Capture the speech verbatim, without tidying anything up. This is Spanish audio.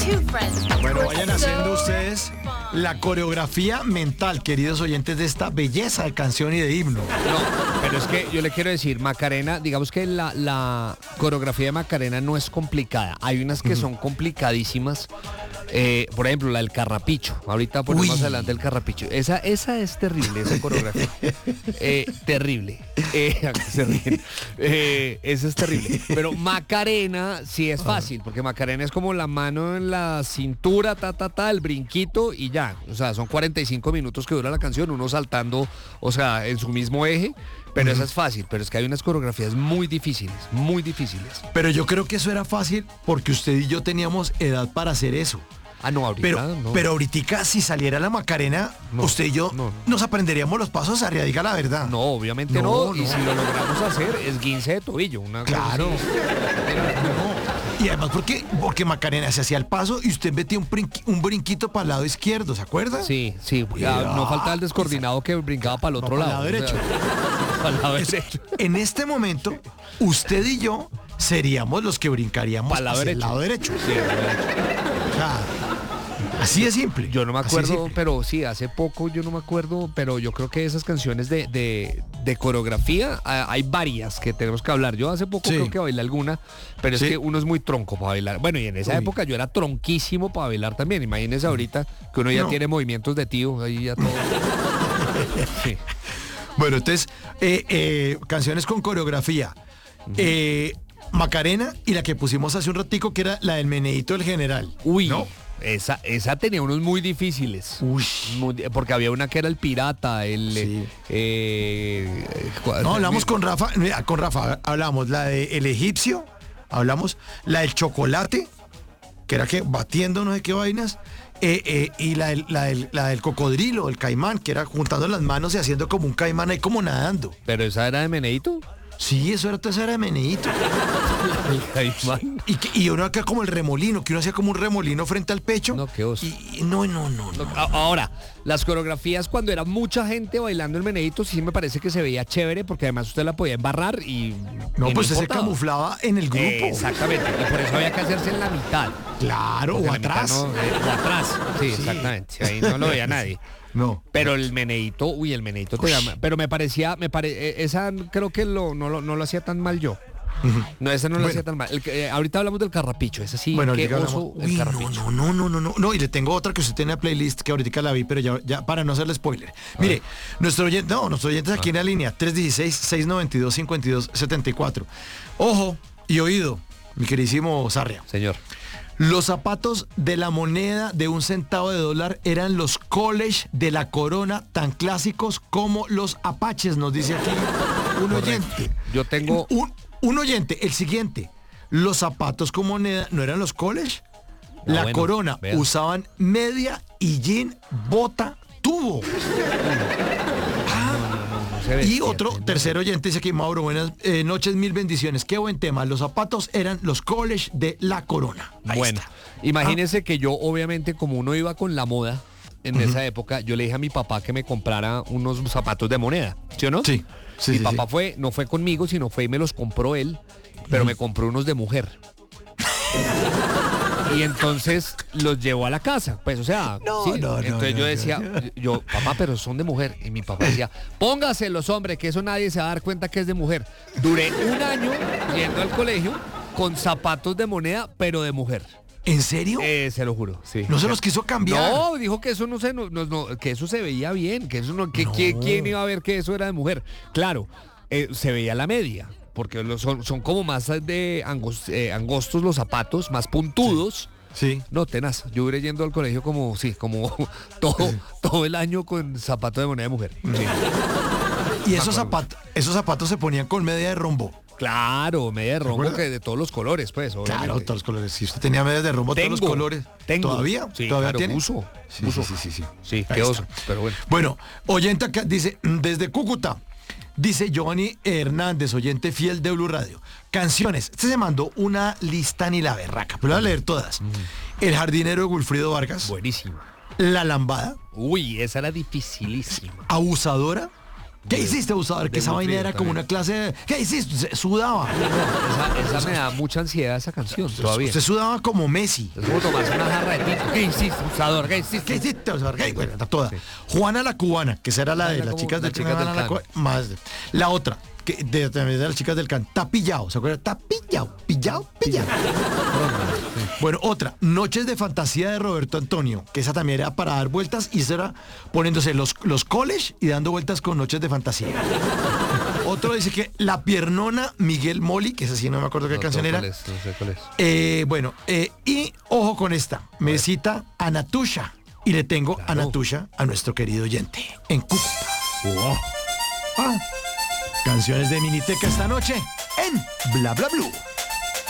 Bueno, vayan haciendo ustedes la coreografía mental, queridos oyentes, de esta belleza de canción y de himno. No, pero es que yo le quiero decir, Macarena, digamos que la, la coreografía de Macarena no es complicada. Hay unas que son complicadísimas. Eh, por ejemplo, la del carrapicho. Ahorita ponemos más adelante el carrapicho. Esa, esa es terrible, esa coreografía. Eh, terrible. Eh, se ríen. Eh, esa es terrible. Pero Macarena sí es fácil, porque Macarena es como la mano en la cintura, ta, ta, ta, el brinquito y ya. O sea, son cuarenta y cinco minutos que dura la canción, uno saltando, o sea, en su mismo eje. Pero uh-huh. esa es fácil, pero es que hay unas coreografías muy difíciles, muy difíciles. Pero yo creo que eso era fácil porque usted y yo teníamos edad para hacer eso. Ah, no, ahorita pero, no. Pero ahorita si saliera la Macarena, no, usted y yo no, no. nos aprenderíamos los pasos arriba, diga la verdad. No, obviamente no, no, no. Y si lo logramos hacer, es guince de tobillo. Una claro. No. Y además porque, porque Macarena se hacía el paso y usted metía un, brinqui, un brinquito para el lado izquierdo, ¿se acuerda? Sí, sí. Ya, no falta el descoordinado que brincaba para el otro no, lado. Para el lado derecho. O sea, para el lado es, derecho. En este momento, usted y yo seríamos los que brincaríamos para el lado derecho. Sí, el lado derecho. O sea, así de simple. Yo no me acuerdo, pero sí, hace poco yo no me acuerdo, pero yo creo que esas canciones de, de, de coreografía, hay varias que tenemos que hablar. Yo hace poco sí. creo que bailé alguna, pero es sí. que uno es muy tronco para bailar. Bueno, y en esa Uy. época yo era tronquísimo para bailar también. Imagínense ahorita que uno ya no. tiene movimientos de tío, ahí ya todo. Sí. Bueno, entonces, eh, eh, canciones con coreografía. Uh-huh. Eh, Macarena y la que pusimos hace un ratico, que era la del meneíto del general. Uy, ¿no? Esa, esa tenía unos muy difíciles. Uy. Muy, porque había una que era el pirata, el... Sí. Eh, no, hablamos con Rafa, con Rafa, hablamos la de El Egipcio, hablamos la del chocolate, que era que batiendo no sé qué vainas, eh, eh, y la del, la, del, la del cocodrilo, el caimán, que era juntando las manos y haciendo como un caimán ahí como nadando. ¿Pero esa era de meneíto? Sí, eso era, eso era de meneíto. Y, y, y uno acá como el remolino, que uno hacía como un remolino frente al pecho. No, qué oso. Y, y no, no, no, no. Ahora, las coreografías cuando era mucha gente bailando el meneíto, sí me parece que se veía chévere, porque además usted la podía embarrar y... No, y pues no usted se camuflaba en el grupo. Eh, exactamente, y por eso había que hacerse en la mitad. Claro, o atrás. No, eh, o atrás, sí, sí, exactamente, ahí no lo veía nadie. No. Pero el meneíto, uy, el meneíto te llama. Pero me parecía, me pare, esa creo que lo, no, lo, no lo hacía tan mal yo. Uh-huh. No, esa no bueno. lo hacía tan mal. El, eh, ahorita hablamos del carrapicho, esa sí, bueno, qué oso el carrapicho. No, no, no, no, no, no, y le tengo otra que usted tiene en la playlist que ahorita la vi, pero ya, ya para no hacerle spoiler. A Mire, ver. nuestro oyente, no, nuestro oyente es aquí ah. en la línea, tres uno seis, seis nueve dos, cinco dos siete cuatro. Ojo y oído, mi queridísimo Sarria. Señor. Los zapatos de la moneda de un centavo de dólar eran los college de la corona, tan clásicos como los apaches, nos dice aquí un Correcto. oyente. Yo tengo... Un, un oyente, el siguiente. Los zapatos con moneda, ¿no eran los college? No, la bueno, corona vean. usaban media y jean, bota, tubo. Y otro tercer oyente dice aquí, Mauro, buenas eh, noches, mil bendiciones. Qué buen tema. Los zapatos eran los college de la corona. Ahí bueno, está. Imagínense ah. que yo, obviamente, como uno iba con la moda en uh-huh. esa época, yo le dije a mi papá que me comprara unos zapatos de moneda. ¿Sí o no? Sí. sí mi sí, papá sí. fue, no fue conmigo, sino fue y me los compró él, pero uh-huh. me compró unos de mujer. Y entonces los llevó a la casa, pues, o sea, no, ¿sí? no, entonces no, yo no, decía, no. yo, papá, pero son de mujer. Y mi papá decía, póngaselos, hombre, que eso nadie se va a dar cuenta que es de mujer. Duré un año yendo al colegio con zapatos de moneda, pero de mujer. ¿En serio? Eh, se lo juro, sí. ¿No se los quiso cambiar? No, dijo que eso no se, no, no, que eso se veía bien, que eso no, que no. ¿quién, quién iba a ver que eso era de mujer? Claro, eh, se veía la media. Porque son, son como más de angos, eh, angostos los zapatos, más puntudos. Sí. sí. No, tenaz. Yo iré yendo al colegio como, sí, como todo, todo el año con zapatos de moneda de mujer. Sí. Y esos zapatos, esos zapatos se ponían con media de rombo. Claro, media de rombo que de todos los colores, pues. Obviamente. Claro, todos los colores. Si usted tenía medias de rombo, tengo, todos los colores. Tengo. ¿Todavía? Sí, ¿Todavía claro, tiene? uso. Sí, uso. sí, sí, sí. Sí, qué oso, pero bueno. Bueno, oyente acá dice, desde Cúcuta. Dice Giovanni Hernández, oyente fiel de Blue Radio. Canciones. Este se mandó una lista ni la berraca, pero voy a leer todas. Mm. El jardinero de Wilfrido Vargas. Buenísimo. La lambada. Uy, esa era dificilísima. Abusadora. ¿Qué hiciste, abusador? Que esa vaina Wilfrido era como también. una clase de... ¿Qué hiciste? Se- Sudaba. Esa, esa me da mucha ansiedad, esa canción, todavía. Usted sudaba como Messi. Es como tomarse una jarra de tinto. ¿Qué hiciste, abusador? ¿Qué hiciste? ¿Qué hiciste, abusador? ¿Qué? Bueno, está toda. Juana la cubana, que esa era la de Era las como chicas las del chicas del Juana la can. Cu- más. La otra, que de, también de las chicas del can, está pillado. ¿Se acuerdan? Está pillado, pillado, pillado. Bueno, otra, Noches de Fantasía de Roberto Antonio, que esa también era para dar vueltas y esa era poniéndose los, los college y dando vueltas con Noches de Fantasía. Otro dice que La Piernona Miguel Moli, que esa sí no me acuerdo qué No, canción no, era. ¿cuál es? No sé cuál es. Eh, bueno, eh, y ojo con esta, me cita a Natusha y le tengo a Natusha a nuestro querido oyente en Cúcuta. Ah, canciones de Miniteca esta noche en Bla Bla Blue.